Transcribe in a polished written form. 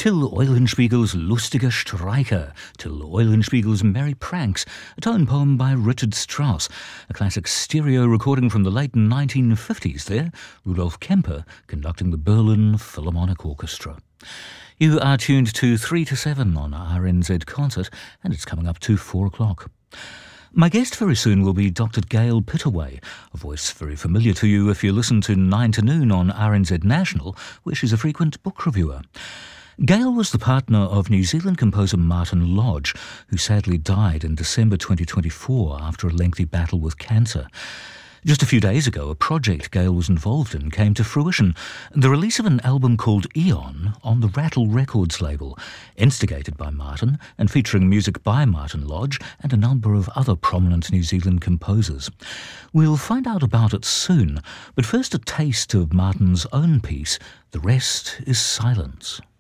Till Eulenspiegel's Lustige Streicher, Till Eulenspiegel's Merry Pranks, a tone poem by Richard Strauss, a classic stereo recording from the late 1950s there, Rudolf Kemper conducting the Berlin Philharmonic Orchestra. You are tuned to 3 to 7 on RNZ Concert, and it's coming up to 4 o'clock. My guest very soon will be Dr. Gail Pittaway, a voice very familiar to you if you listen to 9 to Noon on RNZ National, where she's a frequent book reviewer. Gail was the partner of New Zealand composer Martin Lodge, who sadly died in December 2024 after a lengthy battle with cancer. Just a few days ago, a project Gail was involved in came to fruition, the release of an album called Eon on the Rattle Records label, instigated by Martin and featuring music by Martin Lodge and a number of other prominent New Zealand composers. We'll find out about it soon, but first a taste of Martin's own piece, The Rest is Silence.